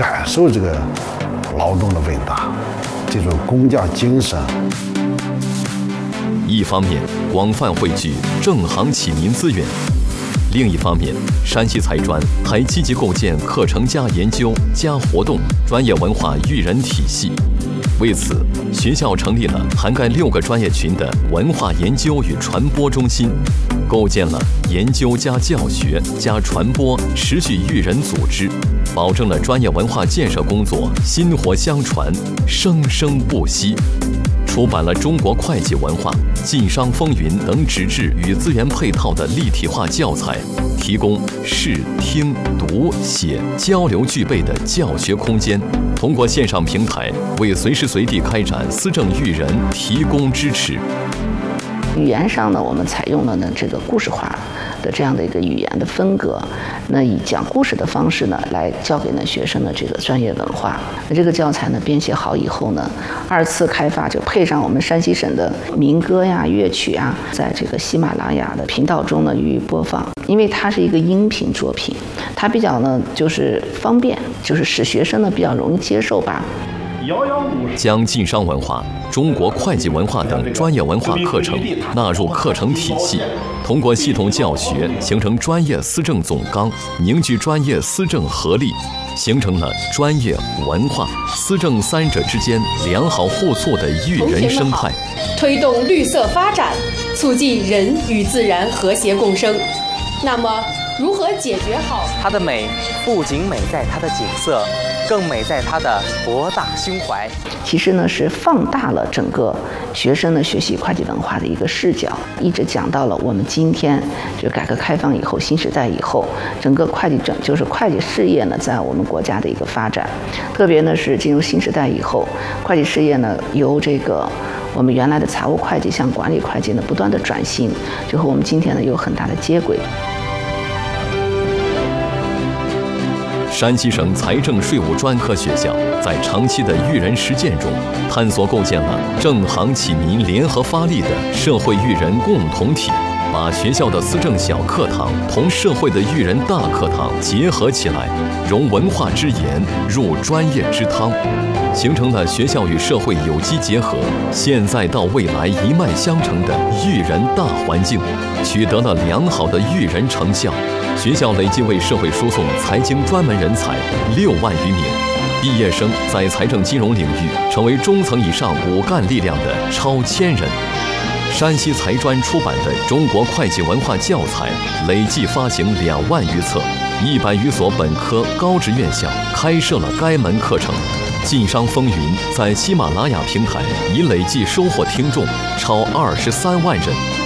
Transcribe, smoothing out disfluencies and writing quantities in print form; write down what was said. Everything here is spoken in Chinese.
感受这个劳动的伟大，这种工匠精神。 一方面广泛汇聚正行启民资源，另一方面，山西财专还积极构建课程加研究加活动专业文化育人体系。为此，学校成立了涵盖6个专业群的文化研究与传播中心，构建了研究加教学加传播持续育人组织，保证了专业文化建设工作薪火相传、生生不息。出版了中国会计文化、晋商风云等纸质与资源配套的立体化教材，提供视听读写交流具备的教学空间，通过线上平台为随时随地开展思政育人提供支持。 语言上呢，我们采用了呢这个故事化的这样的一个语言的风格，那以讲故事的方式呢来教给呢学生的这个专业文化。那这个教材呢编写好以后呢，2次开发就配上我们山西省的民歌呀、乐曲啊，在这个喜马拉雅的频道中呢予以播放。因为它是一个音频作品，它比较呢就是方便，就是使学生呢比较容易接受吧。 将晋商文化、中国会计文化等专业文化课程纳入课程体系，通过系统教学形成专业思政总纲，凝聚专业思政合力，形成了专业、文化、思政3者之间良好互促的育人生态， 推动绿色发展，促进人与自然和谐共生。那么，如何解决好它的美？不仅美在它的景色，更美在它的博大胸怀。 其实呢，是放大了整个学生的学习会计文化的一个视角，一直讲到了我们今天就改革开放以后、新时代以后，整个会计事业呢，在我们国家的一个发展，特别呢是进入新时代以后，会计事业呢由这个我们原来的财务会计向管理会计呢不断的转型，就和我们今天呢有很大的接轨。 山西省财政税务专科学校在长期的育人实践中，探索构建了正行启民联合发力的社会育人共同体，把学校的思政小课堂同社会的育人大课堂结合起来，融文化之言入专业之汤，形成了学校与社会有机结合、现在到未来一脉相承的育人大环境，取得了良好的育人成效。学校累计为社会输送财经专门人才6万余名，毕业生在财政金融领域成为中层以上骨干力量的超1000人。山西财专出版的中国会计文化教材累计发行2万余册，100余所本科高职院校开设了该门课程。晋商风云在喜马拉雅平台已累计收获听众超23万人。